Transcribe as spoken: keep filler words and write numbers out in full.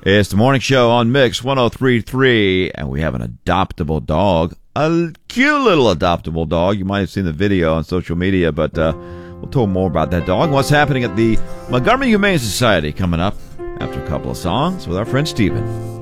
It's the morning show on Mix one oh three point three, and we have an adoptable dog. A cute little adoptable dog. You might have seen the video on social media, but uh, we'll talk more about that dog and what's happening at the Montgomery Humane Society coming up after a couple of songs with our friend Steven.